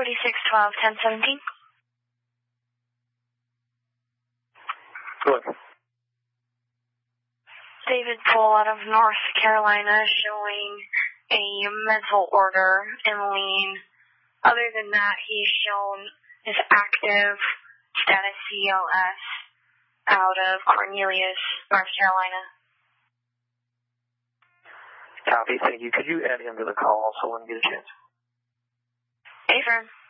4612-1017. Go ahead. David Pohl out of North Carolina showing a mental order and lean. Other than that, he's shown his active status CLS out of Cornelius, North Carolina. Copy, thank you. Could you add him to the call also when you get a chance? Affirm.